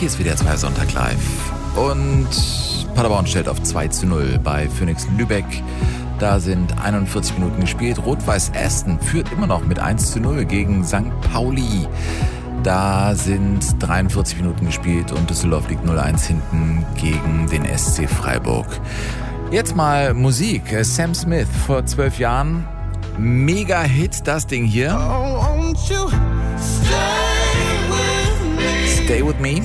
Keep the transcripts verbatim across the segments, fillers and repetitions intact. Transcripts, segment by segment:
Hier ist wieder zwei Sonntag live. Und Paderborn stellt auf zwei zu null bei Phoenix Lübeck. Da sind einundvierzig Minuten gespielt. Rot-Weiß Aston führt immer noch mit eins zu null gegen Sankt Pauli. Da sind dreiundvierzig Minuten gespielt und Düsseldorf liegt null eins hinten gegen den S C Freiburg. Jetzt mal Musik. Sam Smith vor zwölf Jahren. Mega-Hit, das Ding hier. Oh, won't you stay with me? Stay With Me.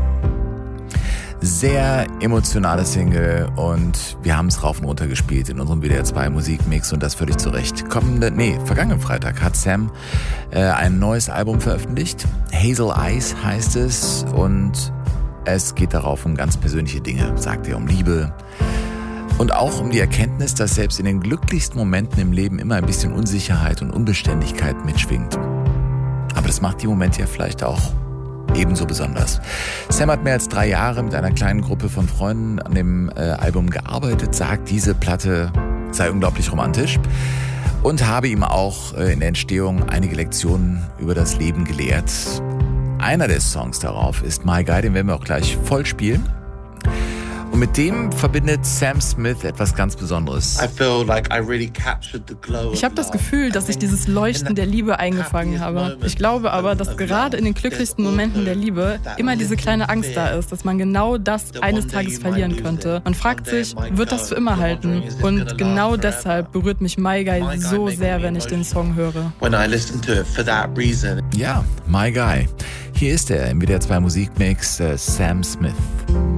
Sehr emotionale Single und wir haben es rauf und runter gespielt in unserem W D R zwei Musikmix und das völlig zu Recht. Kommende, nee, vergangenen Freitag hat Sam äh, ein neues Album veröffentlicht. Hazel Eyes heißt es und es geht darauf um ganz persönliche Dinge. Sagt er um Liebe und auch um die Erkenntnis, dass selbst in den glücklichsten Momenten im Leben immer ein bisschen Unsicherheit und Unbeständigkeit mitschwingt. Aber das macht die Momente ja vielleicht auch ebenso besonders. Sam hat mehr als drei Jahre mit einer kleinen Gruppe von Freunden an dem äh, Album gearbeitet, sagt, diese Platte sei unglaublich romantisch und habe ihm auch äh, in der Entstehung einige Lektionen über das Leben gelehrt. Einer der Songs darauf ist My Guy, den werden wir auch gleich voll spielen. Und mit dem verbindet Sam Smith etwas ganz Besonderes. Ich habe das Gefühl, dass ich dieses Leuchten der Liebe eingefangen habe. Ich glaube aber, dass gerade in den glücklichsten Momenten der Liebe immer diese kleine Angst da ist, dass man genau das eines Tages verlieren könnte. Man fragt sich, wird das für immer halten? Und genau deshalb berührt mich My Guy so sehr, wenn ich den Song höre. Ja, My Guy. Hier ist er im W D R zwei Musikmix, äh, Sam Smith.